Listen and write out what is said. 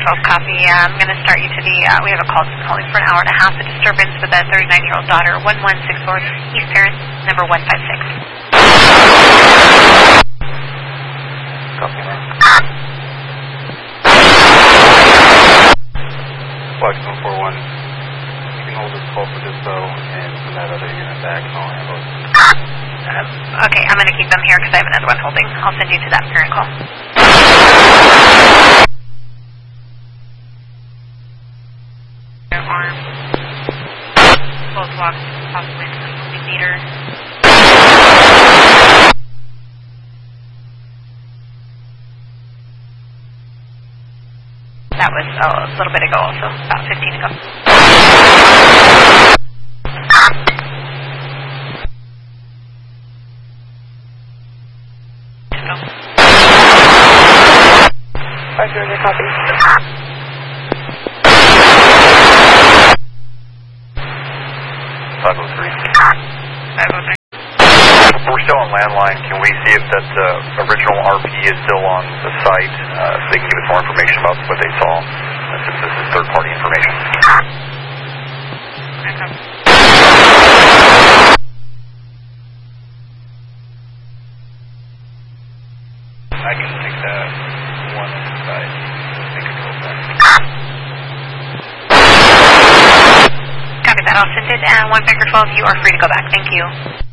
12, copy. I'm going to start you to the, we have a call that's been holding for an hour and a half, a disturbance with a 39-year-old daughter, 1164 East Parent, number 156. Copy, man. Flex 141. You can hold this call for this though, and send that other unit back, and I'll handle it. Okay, I'm going to keep them here because I have another one holding. I'll send you to that parent call. Arm. Both walks, possibly to the multimeter. That was a little bit ago also, about 15 ago. Roger, copy. 503. 503. We're still on landline. Can we see if that original RP is still on the site so they can give us more information about what they saw, since this is third-party information? I can take that one on the side. Make it go back. Copy that. I'll send it. And 1 Baker 12, you are free to go back. Thank you.